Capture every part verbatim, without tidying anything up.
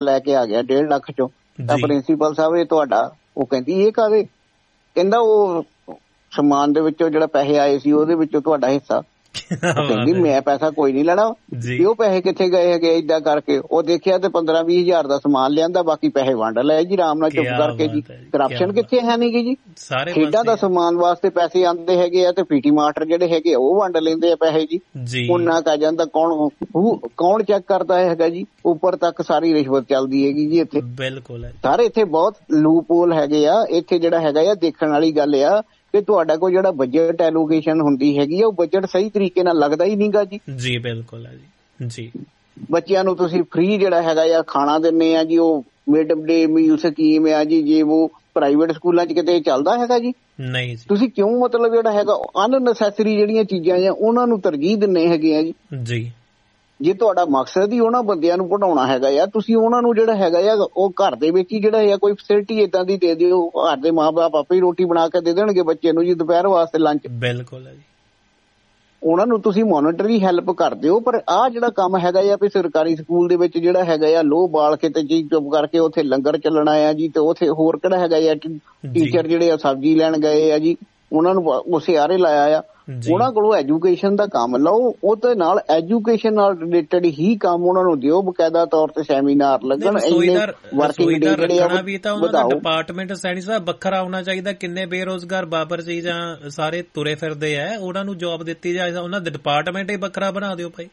ਲੈ ਕੇ ਆ ਗਿਆ ਡੇਢ ਲੱਖ ਚੋਂ, ਤਾਂ ਪ੍ਰਿੰਸੀਪਲ ਸਾਹਿਬ ਇਹ ਤੁਹਾਡਾ, ਉਹ ਕਹਿੰਦੀ ਇਹ ਕਾਹਦੇ, ਕਹਿੰਦਾ ਉਹ ਸਮਾਨ ਦੇ ਵਿੱਚੋਂ ਜਿਹੜਾ ਪੈਸੇ ਆਏ ਸੀ ਉਹਦੇ ਵਿੱਚੋਂ ਤੁਹਾਡਾ ਹਿੱਸਾ। ਕਹਿੰਦੀ ਮੈਂ ਪੈਸਾ ਕੋਈ ਨੀ ਲੈਣਾ, ਉਹ ਪੈਸੇ ਕਿੱਥੇ ਗਏ ਹੈਗੇ ਏਦਾਂ ਕਰਕੇ। ਉਹ ਦੇਖਿਆ ਤੇ ਪੰਦਰਾਂ ਵੀਹ ਹਜ਼ਾਰ ਦਾ ਸਮਾਨ ਲਿਆਂਦਾ, ਬਾਕੀ ਪੈਸੇ ਵੰਡ ਲਏ ਜੀ ਆਰਾਮ ਨਾਲ ਚੁੱਪ ਕਰਕੇ ਜੀ। ਕਰਪਸ਼ਨ ਕਿੱਥੇ ਹੈ ਨੀ ਗੀ ਜੀ। ਖੇਡਾਂ ਦਾ ਸਮਾਨ ਵਾਸਤੇ ਪੈਸੇ ਆਉਂਦੇ ਹੈਗੇ ਆ ਤੇ ਪੀਟੀ ਮਾਸਟਰ ਜਿਹੜੇ ਹੈਗੇ ਉਹ ਵੰਡ ਲੈਂਦੇ ਆ ਪੈਸੇ ਜੀ। ਉਹਨਾਂ ਕਹਿ ਜਾਂਦਾ ਕੌਣ ਕੌਣ ਚੈੱਕ ਕਰਦਾ ਹੈਗਾ ਜੀ, ਉੱਪਰ ਤੱਕ ਸਾਰੀ ਰਿਸ਼ਵਤ ਚੱਲਦੀ ਹੈਗੀ ਜੀ ਇੱਥੇ। ਬਿਲਕੁਲ ਸਾਰੇ ਇੱਥੇ ਬਹੁਤ ਲੂਪ ਹੋਲ ਹੈਗੇ ਆ। ਇੱਥੇ ਜਿਹੜਾ ਹੈਗਾ ਆ ਦੇਖਣ ਵਾਲੀ ਗੱਲ ਆ ਕਿ ਤੁਹਾਡਾ ਕੋਈ ਜਿਹੜਾ ਬਜਟ ਐਲੋਕੇਸ਼ਨ ਹੁੰਦੀ ਹੈਗੀ ਆ ਉਹ ਬਜਟ ਸਹੀ ਤਰੀਕੇ ਨਾਲ ਲੱਗਦਾ ਹੀ ਨਹੀਂਗਾ ਜੀ। ਜੀ ਬਿਲਕੁਲ ਹੈ ਜੀ। ਜੀ ਬੱਚਿਆਂ ਨੂੰ ਤੁਸੀਂ ਫ੍ਰੀ ਜਿਹੜਾ ਹੈਗਾ ਆ ਖਾਣਾ ਦਿੰਦੇ ਆ ਜੀ, ਉਹ ਮਿਡ ਡੇ ਮੀਲ ਸਕੀਮ ਆ ਜੀ, ਜੇ ਉਹ ਪ੍ਰਾਈਵੇਟ ਸਕੂਲਾਂ ਚ ਕਿਤੇ ਚੱਲਦਾ ਹੈਗਾ ਜੀ? ਨਹੀਂ। ਤੁਸੀਂ ਕਿਉਂ ਮਤਲਬ ਜਿਹੜਾ ਹੈਗਾ ਅਨਨੈਸੈਸਰੀ ਜਿਹੜੀਆਂ ਚੀਜ਼ਾਂ ਆ ਉਹਨਾਂ ਨੂੰ ਤਰਜੀਹ ਦਿੰਦੇ ਹੈਗੇ ਆ ਜੀ। ਜੀ ਜੇ ਤੁਹਾਡਾ ਮਕਸਦ ਹੀ ਉਹਨਾਂ ਬੰਦਿਆਂ ਨੂੰ ਪੜ੍ਹਾਉਣਾ ਹੈਗਾ ਆ, ਤੁਸੀਂ ਉਹਨਾਂ ਨੂੰ ਜਿਹੜਾ ਹੈਗਾ ਆ ਉਹ ਘਰ ਦੇ ਵਿੱਚ ਹੀ ਜਿਹੜਾ ਆ ਕੋਈ ਫੈਸਿਲਿਟੀ ਏਦਾਂ ਦੀ ਦੇ ਦਿਓ, ਘਰ ਦੇ ਮਾਂ ਬਾਪ ਆਪੇ ਹੀ ਰੋਟੀ ਬਣਾ ਕੇ ਦੇ ਦੇਣਗੇ ਬੱਚੇ ਨੂੰ ਜੀ ਦੁਪਹਿਰ ਵਾਸਤੇ ਲੰਚ। ਬਿਲਕੁਲ ਹੈ ਜੀ। ਉਹਨਾਂ ਨੂੰ ਤੁਸੀਂ ਮੋਨੀਟਰੀ ਹੈਲਪ ਕਰ ਦਿਓ। ਪਰ ਆਹ ਜਿਹੜਾ ਕੰਮ ਹੈਗਾ ਆ ਵੀ ਸਰਕਾਰੀ ਸਕੂਲ ਦੇ ਵਿੱਚ ਜਿਹੜਾ ਹੈਗਾ ਆ ਲੋਹ ਬਾਲ ਕੇ ਤੇ ਜੀ ਚੁੱਪ ਕਰਕੇ ਉੱਥੇ ਲੰਗਰ ਚੱਲਣਾ ਆ ਜੀ, ਤੇ ਉੱਥੇ ਹੋਰ ਕਿਹੜਾ ਹੈਗਾ ਆ ਟੀਚਰ ਜਿਹੜੇ ਆ ਸਬਜ਼ੀ ਲੈਣ ਗਏ ਆ ਜੀ, ਉਹਨਾਂ ਨੂੰ ਉਸੇ ਆਰੇ ਲਾਇਆ ਆ। ਉਹਨਾਂ ਕੋਲੋਂ ਐਜੂਕੇਸ਼ਨ ਦਾ ਕੰਮ ਲਓ, ਉਹਦੇ ਨਾਲ ਐਜੂਕੇਸ਼ਨ ਨਾਲ ਰਿਲੇਟਡ ਹੀ ਕੰਮ ਉਹਨਾਂ ਨੂੰ ਦਿਓ, ਬਕਾਇਦਾ ਤੌਰ ਤੇ ਸੈਮੀਨਾਰ ਲੱਗਣ। ਵਰਕਿੰਗ ਡੇ ਜਿਹੜੇ ਆ ਵਧਾਓ। ਡਿਪਾਰਟਮੈਂਟ ਸੈਣੀ ਸਾਹਿਬ ਵੱਖਰਾ ਹੋਣਾ ਚਾਹੀਦਾ। ਕਿੰਨੇ ਬੇਰੁਜ਼ਗਾਰ ਬਾਬਰ ਜੀ ਜਾਂ ਸਾਰੇ ਤੁਰੇ ਫਿਰਦੇ ਆ, ਉਹਨਾਂ ਨੂੰ ਜੋਬ ਦਿੱਤੀ ਜਾਏ, ਉਹਨਾਂ ਦੇ ਡਿਪਾਰਟਮੈਂਟ ਹੀ ਵੱਖਰਾ ਬਣਾ ਦਿਓ ਭਾਈ।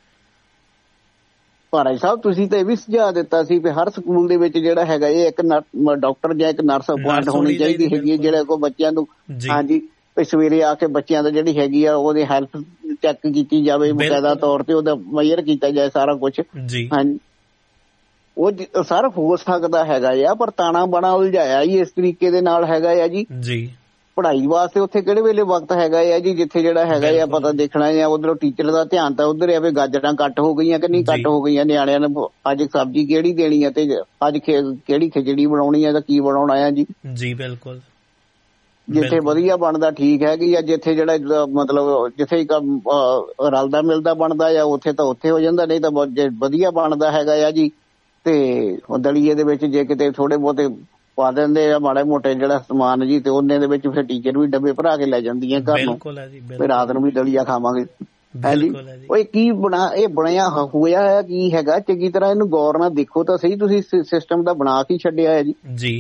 ਭਾਰਾ ਸਾਹਿਬ ਤੁਸੀਂ ਤਾਂ ਇਹ ਵੀ ਸੁਝਾਅ ਦਿੱਤਾ ਸੀ ਵੀ ਹਰ ਸਕੂਲ ਦੇ ਵਿੱਚ ਜਿਹੜਾ ਹੈਗਾ ਇਹ ਇੱਕ ਡਾਕਟਰ ਜਾਂ ਇੱਕ ਨਰਸ ਅਪੁਆਇੰਟ ਹੋਣੀ ਚਾਹੀਦੀ ਹੈਗੀ ਹੈ, ਜਿਹੜੇ ਕੋਈ ਬੱਚਿਆਂ ਨੂੰ ਹਾਂਜੀ ਸਵੇਰੇ ਆ ਕੇ ਬੱਚਿਆਂ ਦਾ ਜਿਹੜੀ ਹੈਗੀ ਆ ਉਹਦੀ ਹੈਲਥ ਚੈੱਕ ਕੀਤੀ ਜਾਵੇ, ਬਕਾਇਦਾ ਤੌਰ ਤੇ ਉਹਦਾ ਮੇਜਰ ਕੀਤਾ ਜਾਏ ਸਾਰਾ ਕੁਛ। ਹਾਂਜੀ ਉਹ ਸਰ ਹੋ ਸਕਦਾ ਹੈਗਾ ਆ, ਪਰ ਤਾਣਾ ਬਾਣਾ ਉਲਝਾਇਆ ਹੀ ਇਸ ਤਰੀਕੇ ਦੇ ਨਾਲ ਹੈਗਾ ਆ ਜੀ। ਪੜ੍ਹਾਈ ਵਾਸਤੇ ਉੱਥੇ ਕਿਹੜੇ ਵੇਲੇ ਵਕਤ ਹੈਗਾ ਆ ਜੀ ਜਿੱਥੇ ਜਿਹੜਾ ਹੈਗਾ ਆ ਪਤਾ ਦੇਖਣਾ ਆ। ਉਧਰੋਂ ਟੀਚਰ ਦਾ ਧਿਆਨ ਤਾਂ ਉਧਰ ਆ ਵੀ ਗਾਜਰਾਂ ਕੱਟ ਹੋ ਗਈਆਂ ਕਿ ਨਹੀਂ ਕੱਟ ਹੋ ਗਈਆਂ, ਨਿਆਣਿਆਂ ਨੂੰ ਅੱਜ ਸਬਜ਼ੀ ਕਿਹੜੀ ਦੇਣੀ ਆ ਤੇ ਅੱਜ ਕਿਹੜੀ ਖਿਚੜੀ ਬਣਾਉਣੀ ਆ ਤਾਂ ਕੀ ਬਣਾਉਣਾ ਆ ਜੀ। ਜੀ ਬਿਲਕੁਲ। ਜਿੱਥੇ ਵਧੀਆ ਬਣਦਾ ਠੀਕ ਹੈਗੀ ਆ, ਜਿੱਥੇ ਜਿਹੜਾ ਮਤਲਬ ਜਿੱਥੇ ਰਲਦਾ ਮਿਲਦਾ ਬਣਦਾ ਆ ਉੱਥੇ ਤਾਂ ਉੱਥੇ ਹੋ ਜਾਂਦਾ, ਨਹੀਂ ਤਾਂ ਜੇ ਵਧੀਆ ਬਣਦਾ ਹੈਗਾ ਆ ਜੀ ਤੇ ਦਲੀਏ ਦੇ ਵਿੱਚ ਜੇ ਕਿਤੇ ਥੋੜੇ ਬਹੁਤੇ ਪਾ ਦਿੰਦੇ ਆ ਮਾੜੇ ਮੋਟੇ ਜਿਹੜਾ ਸਮਾਨ ਜੀ, ਤੇ ਉਹਨੇ ਦੇ ਵਿੱਚ ਫਿਰ ਟੀਚਰ ਵੀ ਡੱਬੇ ਭਰਾ ਕੇ ਲੈ ਜਾਂਦੀਆਂ ਘਰ ਨੂੰ, ਫਿਰ ਰਾਤ ਨੂੰ ਵੀ ਦਲੀਆ ਖਾਵਾਂਗੇ। ਹਾਂਜੀ ਉਹ ਕੀ ਬਣਾ ਇਹ ਬਣਿਆ ਹੋਇਆ ਹੈ ਕੀ ਹੈਗਾ, ਚੰਗੀ ਤਰ੍ਹਾਂ ਇਹਨੂੰ ਗੌਰ ਨਾਲ ਦੇਖੋ ਤਾਂ ਸਹੀ। ਤੁਸੀਂ ਸਿਸਟਮ ਦਾ ਬਣਾ ਕੇ ਛੱਡਿਆ ਹੈ ਜੀ। ਜੀ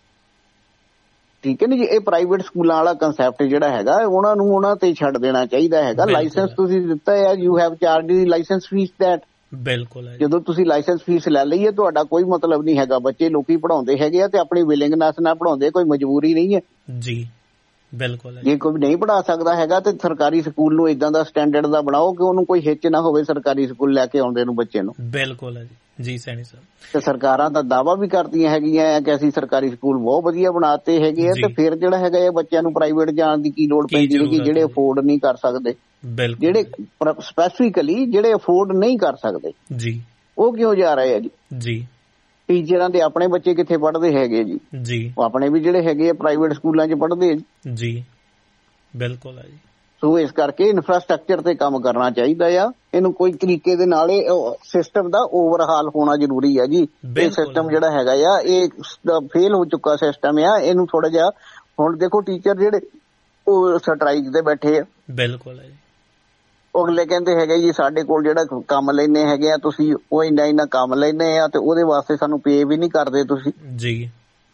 ਠੀਕ ਹੈ ਨੀ ਜੀ। ਇਹ ਪ੍ਰਾਈਵੇਟ ਸਕੂਲਾਂ ਵਾਲਾ ਕੰਸੈਪਟ ਜਿਹੜਾ ਹੈਗਾ ਉਹਨਾਂ ਨੂੰ ਉਹਨਾਂ ਤੇ ਛੱਡ ਦੇਣਾ ਚਾਹੀਦਾ ਹੈਗਾ। ਲਾਇਸੈਂਸ ਤੁਸੀਂ ਦਿੱਤਾ ਹੈ, you have charge the licence fees that. ਬਿਲਕੁਲ। ਜਦੋਂ ਤੁਸੀਂ ਲਾਇਸੈਂਸ ਫੀਸ ਲੈ ਲਈ ਹੈ ਤੁਹਾਡਾ ਕੋਈ ਮਤਲਬ ਨਹੀਂ ਹੈਗਾ। ਬੱਚੇ ਲੋਕੀ ਪੜ੍ਹਾਉਂਦੇ ਹੈਗੇ ਆ ਤੇ ਆਪਣੀ ਵਿਲਿੰਗਨੈਸ ਨਾਲ ਪੜ੍ਹਾਉਂਦੇ, ਕੋਈ ਮਜਬੂਰੀ ਨਹੀਂ ਹੈ ਜੀ। ਬਿਲਕੁਲ। ਜੇ ਕੋਈ ਨਹੀਂ ਪੜ੍ਹਾ ਸਕਦਾ ਹੈਗਾ ਤੇ ਸਰਕਾਰੀ ਸਕੂਲ ਨੂੰ ਏਦਾਂ ਦਾ ਸਟੈਂਡਰਡ ਦਾ ਬਣਾਓ ਕਿ ਉਹਨੂੰ ਕੋਈ ਹਿੱਚ ਨਾ ਹੋਵੇ ਸਰਕਾਰੀ ਸਕੂਲ ਲੈ ਕੇ ਆਉਂਦੇ ਨੂੰ ਬੱਚੇ ਨੂੰ। ਬਿਲਕੁਲ ਹੈ ਜੀ। ਜੀ ਸੈਣੀ ਸਾਹਿਬ। ਤੇ ਸਰਕਾਰਾਂ ਤਾਂ ਦਾਅਵਾ ਵੀ ਕਰਦੀਆਂ ਹੈਗੀਆਂ ਕਿ ਅਸੀਂ ਸਰਕਾਰੀ ਸਕੂਲ ਬਹੁਤ ਵਧੀਆ ਬਣਾਤੇ ਹੈਗੇ ਆ, ਤੇ ਫਿਰ ਜਿਹੜਾ ਹੈਗਾ ਇਹ ਬੱਚਿਆਂ ਨੂੰ ਪ੍ਰਾਈਵੇਟ ਜਾਣ ਦੀ ਕੀ ਲੋੜ ਪੈਂਦੀ ਹੈਗੀ ਜਿਹੜੇ ਅਫੋਰਡ ਨਹੀਂ ਕਰ ਸਕਦੇ। ਜਿਹੜੇ ਸਪੈਸੀਫਿਕਲੀ ਜਿਹੜੇ ਅਫੋਰਡ ਨਹੀਂ ਕਰ ਸਕਦੇ ਜੀ ਉਹ ਕਿਉਂ ਜਾ ਰਹੇ ਆ ਜੀ। ਜੀ ਟੀਚਰਾਂ ਦੇ ਆਪਣੇ ਬੱਚੇ ਕਿੱਥੇ ਪੜ੍ਹਦੇ ਹੈਗੇ ਜੀ। ਜੀ ਆਪਣੇ ਵੀ ਜਿਹੜੇ ਹੈਗੇ ਆ ਪ੍ਰਾਈਵੇਟ ਸਕੂਲਾਂ 'ਚ ਪੜ੍ਹਦੇ ਆ ਜੀ। ਜੀ ਬਿਲਕੁਲ ਹੈ ਜੀ। ਸੋ ਇਸ ਕਰਕੇ ਇਨਫਰਾਸਟਰਕਚਰ ਤੇ ਕੰਮ ਕਰਨਾ ਚਾਹੀਦਾ ਆ। ਇਹਨੂੰ ਕੋਈ ਤਰੀਕੇ ਦੇ ਨਾਲ ਸਿਸਟਮ ਦਾ ਓਵਰਹਾਲ ਹੋਣਾ ਜ਼ਰੂਰੀ ਹੈ ਜੀ। ਇਹ ਸਿਸਟਮ ਜਿਹੜਾ ਹੈਗਾ ਆ ਇਹ ਫੇਲ ਹੋ ਚੁੱਕਾ ਸਿਸਟਮ ਆ। ਇਹਨੂੰ ਥੋੜਾ ਜਿਹਾ ਹੁਣ ਦੇਖੋ ਟੀਚਰ ਜਿਹੜੇ ਉਹ ਸਟਰਾਈਕ ਤੇ ਬੈਠੇ ਆ। ਬਿਲਕੁਲ ਹੈ ਜੀ। ਅਗਲੇ ਕਹਿੰਦੇ ਹੈਗੇ ਜੀ ਸਾਡੇ ਕੋਲ ਜਿਹੜਾ ਕੰਮ ਲੈਂਦੇ ਹੈਗੇ ਆ ਤੁਸੀਂ ਉਹ ਇੰਨਾ ਇੰਨਾ ਕੰਮ ਲੈਂਦੇ ਆ ਤੇ ਉਹਦੇ ਵਾਸਤੇ ਸਾਨੂੰ ਪੇ ਵੀ ਨਹੀਂ ਕਰਦੇ ਤੁਸੀਂ ਜੀ।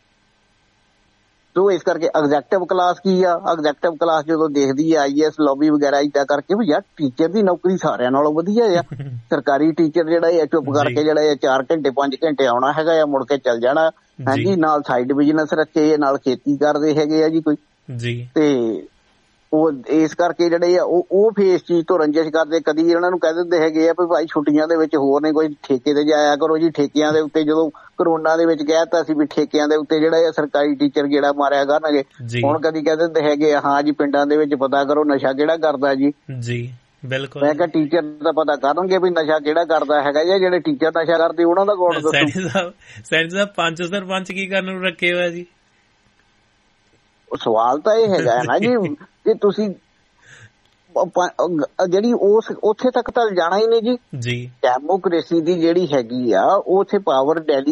ਸੋ ਇਸ ਕਰਕੇ ਐਗਜ਼ੈਕਟਿਵ ਕਲਾਸ ਕੀ ਆ, ਐਗਜ਼ੈਕਟਿਵ ਕਲਾਸ ਜਦੋਂ ਦੇਖਦੀ ਆ ਆਈ ਐਸ ਲੌਬੀ ਵਗੈਰਾ ਏਦਾਂ ਕਰਕੇ ਵੀ ਯਾਰ ਟੀਚਰ ਦੀ ਨੌਕਰੀ ਸਾਰਿਆਂ ਨਾਲੋਂ ਵਧੀਆ ਆ। ਸਰਕਾਰੀ ਟੀਚਰ ਜਿਹੜਾ ਇਹ ਚੁੱਪ ਕਰਕੇ ਜਿਹੜਾ ਇਹ ਚਾਰ ਘੰਟੇ ਪੰਜ ਘੰਟੇ ਆਉਣਾ ਹੈਗਾ ਆ ਮੁੜ ਕੇ ਚੱਲ ਜਾਣਾ। ਹਾਂਜੀ ਨਾਲ ਸਾਈਡ ਬਿਜ਼ਨਸ ਰੱਖੇ, ਨਾਲ ਖੇਤੀ ਕਰਦੇ ਹੈਗੇ ਆ ਜੀ ਕੋਈ ਜੀ। ਤੇ ਉਹ ਇਸ ਕਰਕੇ ਜਿਹੜੇ ਆ ਉਹ ਉਹ ਫੇਸ ਚੀਜ਼ ਤੋਂ ਰੰਜਿਸ਼ ਕਰਦੇ। ਕਦੀ ਇਹਨਾਂ ਨੂੰ ਕਹਿ ਦਿੰਦੇ ਹੈਗੇ ਆ ਵੀ ਭਾਈ ਛੁੱਟੀਆਂ ਦੇ ਵਿੱਚ ਹੋਰ ਨੇ ਕੋਈ ਠੇਕੇ ਤੇ ਜਾਇਆ ਕਰੋ ਜੀ। ਠੇਕਿਆਂ ਦੇ ਉੱਤੇ ਜਦੋਂ ਕਰੋਨਾ ਦੇ ਵਿੱਚ ਕਹਿ ਦਿੱਤਾ ਸੀ ਵੀ ਠੇਕਿਆਂ ਦੇ ਉੱਤੇ ਜਿਹੜਾ ਆ ਸਰਕਾਰੀ ਟੀਚਰ ਗੇੜਾ ਮਾਰਿਆ ਕਰਨਗੇ। ਹੁਣ ਕਦੀ ਕਹਿ ਦਿੰਦੇ ਹੈਗੇ ਆ ਹਾਂ ਜੀ ਪਿੰਡਾਂ ਦੇ ਵਿੱਚ ਪਤਾ ਕਰੋ ਨਸ਼ਾ ਕਿਹੜਾ ਕਰਦਾ ਜੀ। ਜੀ ਬਿਲਕੁਲ। ਮੈਂ ਕਿਹਾ ਟੀਚਰ ਦਾ ਪਤਾ ਕਰਨਗੇ ਵੀ ਨਸ਼ਾ ਕਿਹੜਾ ਕਰਦਾ ਹੈਗਾ ਜਾਂ ਜਿਹੜੇ ਟੀਚਰ ਨਸ਼ਾ ਕਰਦੇ ਉਹਨਾਂ ਦਾ ਕੌਣ ਦੱਸੂ। ਸੈਣੀ ਸਾਹਿਬ ਸੈਣੀ ਸਾਹਿਬ ਪੰਜ ਸਰਪੰਚ ਕੀ ਕਰਨ ਨੂੰ ਰੱਖੇ ਹੋਇਆ ਜੀ। ਸਵਾਲ ਤਾਂ ਇਹ ਹੈਗਾ ਹੈ ਨਾ ਜੀ ਕਿ ਤੁਸੀਂ ਜਿਹੜੀ ਉਸ ਉੱਥੇ ਤੱਕ ਤਾਂ ਜਾਣਾ ਹੀ ਨਹੀਂ ਜੀ। ਜੀ ਡੈਮੋਕ੍ਰੇਸੀ ਦੀ ਜਿਹੜੀ ਹੈਗੀ ਆ ਉੱਥੇ ਪਾਵਰ ਡੈਲੀ